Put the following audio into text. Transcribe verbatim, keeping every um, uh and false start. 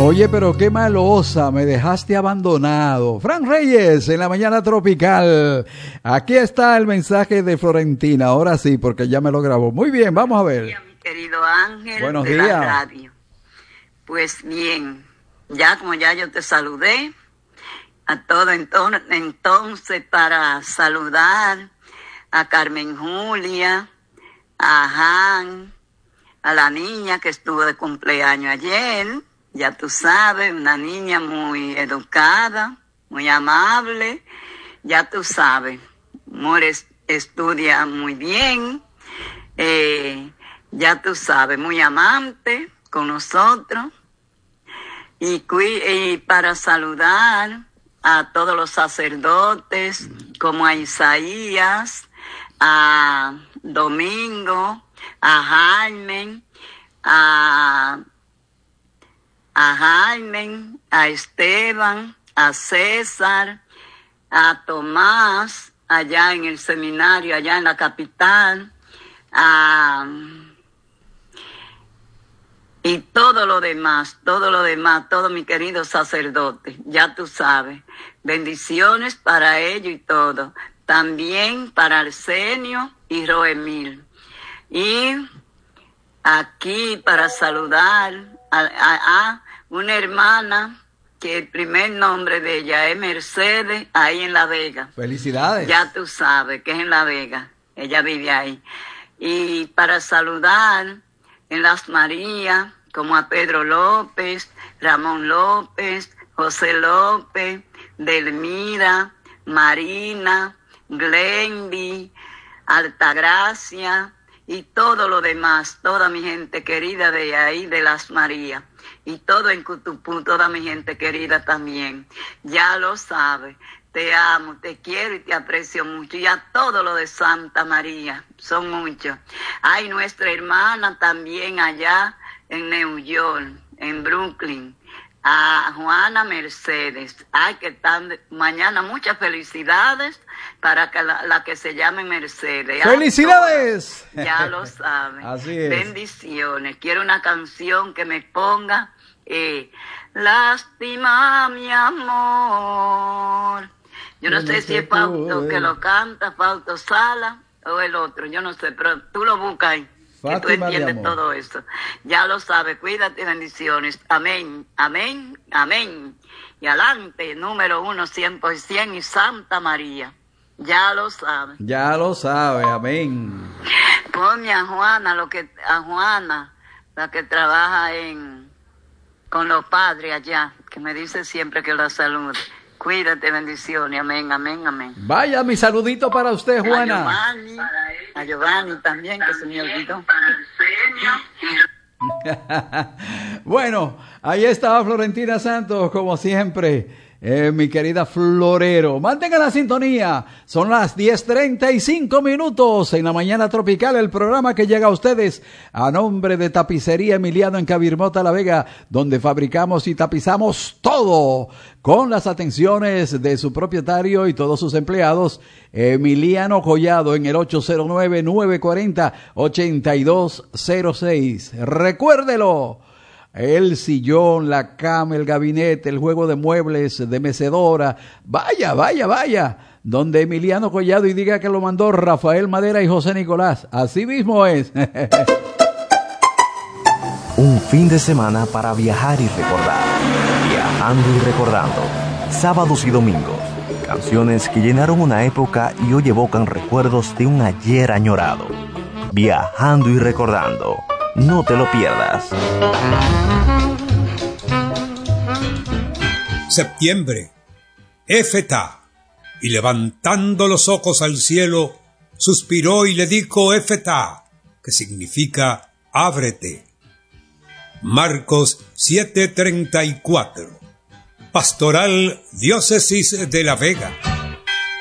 Oye, pero qué malosa, me dejaste abandonado. Fran Reyes, en la mañana tropical. Aquí está el mensaje de Florentina, ahora sí, porque ya me lo grabó. Muy bien, vamos a ver. Buenos días, mi querido Ángel. Buenos de días. La radio. Pues bien, ya como ya yo te saludé, a todo entonces, entonces para saludar a Carmen Julia, a Han, a la niña que estuvo de cumpleaños ayer. Ya tú sabes, una niña muy educada, muy amable, ya tú sabes, Mores estudia muy bien, eh, ya tú sabes, muy amante con nosotros, y, y para saludar a todos los sacerdotes, como a Isaías, a Domingo, a Jaime, a... a Jaime, a Esteban, a César, a Tomás, allá en el seminario, allá en la capital, a, y todo lo demás, todo lo demás, todos mis queridos sacerdotes, ya tú sabes, bendiciones para ellos y todo, también para Arsenio y Roemil, y aquí para saludar a, a, a una hermana que el primer nombre de ella es Mercedes, ahí en La Vega. Felicidades. Ya tú sabes que es en La Vega, ella vive ahí. Y para saludar en Las Marías, como a Pedro López, Ramón López, José López, Delmira, Marina, Glenby, Altagracia, y todo lo demás, toda mi gente querida de ahí, de Las Marías, y todo en Cutupú, toda mi gente querida también, ya lo sabes, te amo, te quiero y te aprecio mucho, y a todo lo de Santa María, son muchos. Hay nuestra hermana también allá en New York, en Brooklyn, a Juana Mercedes. Ay, que están mañana, muchas felicidades para que la, la que se llame Mercedes. ¡Felicidades! Ay, ya lo saben. Así es. Bendiciones. Quiero una canción que me ponga eh, Lástima, mi amor. Yo no, no sé si es Fausto que lo canta, Fausto Sala o el otro, yo no sé, pero tú lo buscas ahí. Que tú entiendes todo eso. Ya lo sabes, cuídate, bendiciones. Amén, amén, amén. Y adelante, número uno, cien por ciento, y Santa María. Ya lo sabes. Ya lo sabe, amén. Ponme a Juana, lo que, a Juana, la que trabaja en con los padres allá, que me dice siempre que la salude. Cuídate, bendiciones, amén, amén, amén. Vaya, mi saludito para usted, Juana. A Giovanni, a Giovanni también, que se me olvidó. Bueno, ahí estaba Florentina Santos, como siempre. Eh, mi querida Florero, mantenga la sintonía, son las diez treinta y cinco minutos en la mañana tropical, el programa que llega a ustedes a nombre de Tapicería Emiliano en Cabirmota, La Vega, donde fabricamos y tapizamos todo, con las atenciones de su propietario y todos sus empleados, Emiliano Collado, en el ocho cero nueve, nueve cuatro cero, ocho dos cero seis. Recuérdelo. El sillón, la cama, el gabinete, el juego de muebles, de mecedora. Vaya, vaya, vaya. Donde Emiliano Collado y diga que lo mandó Rafael Madera y José Nicolás. Así mismo es. Un fin de semana para viajar y recordar. Viajando y recordando. Sábados y domingos. Canciones que llenaron una época y hoy evocan recuerdos de un ayer añorado. Viajando y recordando. No te lo pierdas. Septiembre. Éfeta. Y levantando los ojos al cielo, suspiró y le dijo Éfeta, que significa ábrete. Marcos siete treinta y cuatro. Pastoral Diócesis de La Vega.